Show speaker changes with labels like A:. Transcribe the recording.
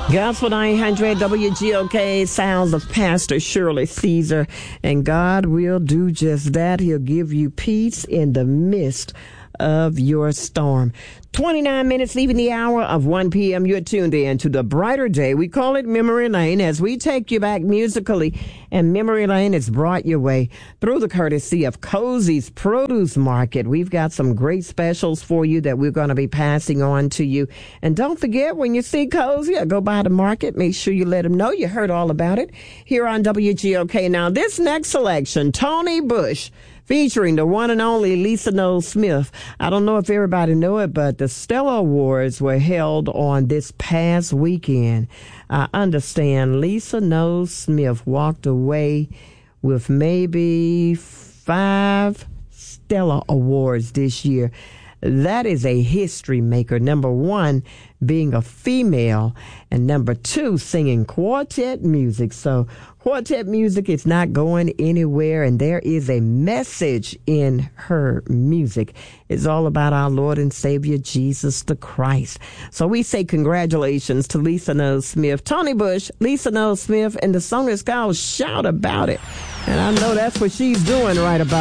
A: Gospel 900 WGOK, sounds of Pastor Shirley Caesar. And God will do just that. He'll give you peace in the midst of your storm. 29 minutes leaving the hour of 1 p.m. You're tuned in to the brighter day. We call it Memory Lane as we take you back musically. And Memory Lane is brought your way through the courtesy of Cozy's Produce Market. We've got some great specials for you that we're going to be passing on to you. And don't forget, when you see Cozy or go by the market, make sure you let them know you heard all about it here on WGOK. Now, this next selection, Tony Bush, featuring the one and only Lisa Knowles Smith. I don't know if everybody know it, but the Stella Awards were held on this past weekend. I understand Lisa Knowles Smith walked away with maybe 5 Stella Awards this year. That is a history maker. Number 1, being a female, and number 2, singing quartet music. So quartet music is not going anywhere, and there is a message in her music. It's all about our Lord and Savior, Jesus the Christ. So we say congratulations to Lisa Knowles Smith, Tony Bush, Lisa Knowles Smith, and the song is called Shout About It. And I know that's what she's doing right about